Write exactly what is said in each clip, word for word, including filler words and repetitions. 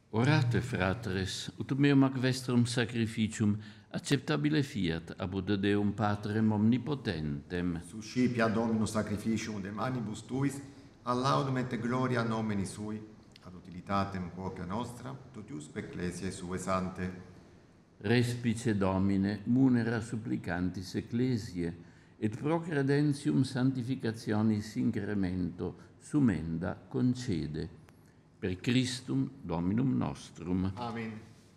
Orate, fratres, ut meum ac vestrum sacrificium acceptabile fiat ab ut Deum Patrem omnipotentem. Suscipia Dominus sacrificium de manibus tuis, ad laudum et gloria nomini sui, ad utilitatem propria nostra, totius ecclesiae sue sante. Respice Domine, munera supplicantis ecclesiae, et pro credentium sanctificationis incremento sumenda concede. Per Christum Dominum nostrum. Amen.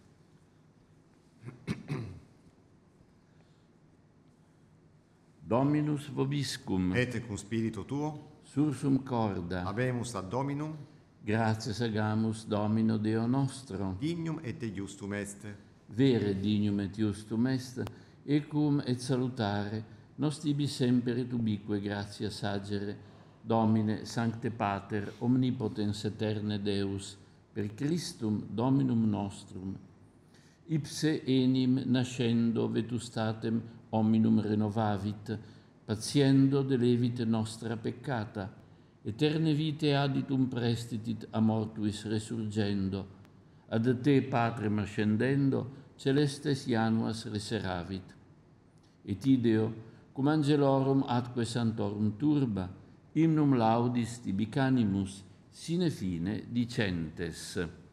Dominus vobiscum. Et cum spiritu tuo, Sursum corda. habemus ad Dominum, Gratias agamus Domino Deo nostro. dignum et justum est. Vere dignum et justum est, ecum et salutare, nos tibi semper et ubique gratias agere, Domine, Sancte Pater, omnipotens eterne Deus, per Christum Dominum nostrum. Ipse enim nascendo vetustatem hominum renovavit, patiendo delevit nostra peccata, eterne vitae aditum prestitit a mortuis resurgendo, ad te, Patrem, ascendendo, celestes januas reseravit. Et ideo, cum angelorum atque santorum turba, hymnum laudis tibi canimus, sine fine dicentes.